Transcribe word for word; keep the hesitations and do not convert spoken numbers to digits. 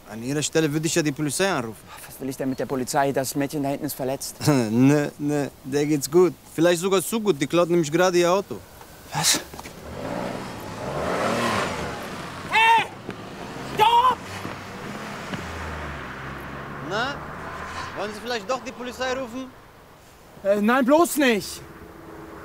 An Ihrer Stelle würde ich ja die Polizei anrufen. Was will ich denn mit der Polizei? Das Mädchen da hinten ist verletzt. ne, ne, der geht's gut. Vielleicht sogar zu gut. Die klaut nämlich gerade ihr Auto. Was? Hey! Stopp! Na? Wollen Sie vielleicht doch die Polizei rufen? Äh, nein, bloß nicht.